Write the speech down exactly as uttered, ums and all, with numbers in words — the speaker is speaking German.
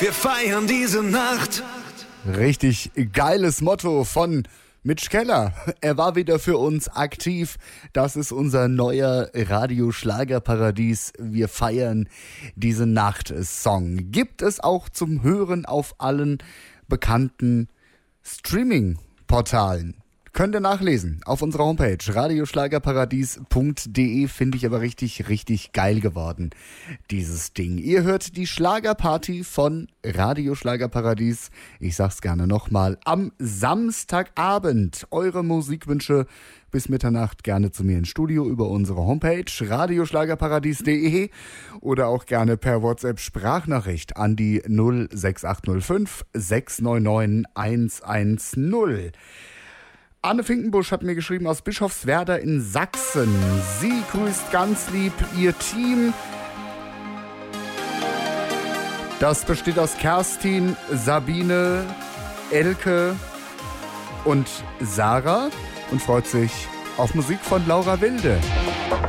Wir feiern diese Nacht. Richtig geiles Motto von Mitch Keller. Er war wieder für uns aktiv. Das ist unser neuer Radio-Schlagerparadies. Wir feiern diese Nacht-Song. Gibt es auch zum Hören auf allen bekannten Streaming-Portalen. Könnt ihr nachlesen auf unserer Homepage radioschlagerparadies punkt de. Finde ich aber richtig, richtig geil geworden, dieses Ding. Ihr hört die Schlagerparty von Radio Schlagerparadies. Ich sag's gerne nochmal. Am Samstagabend. Eure Musikwünsche bis Mitternacht gerne zu mir ins Studio über unsere Homepage radioschlagerparadies punkt de oder auch gerne per WhatsApp-Sprachnachricht an die null sechs acht null fünf sechs neun neun eins eins null. Anne Finkenbusch hat mir geschrieben aus Bischofswerda in Sachsen. Sie grüßt ganz lieb ihr Team. Das besteht aus Kerstin, Sabine, Elke und Sarah und freut sich auf Musik von Laura Wilde.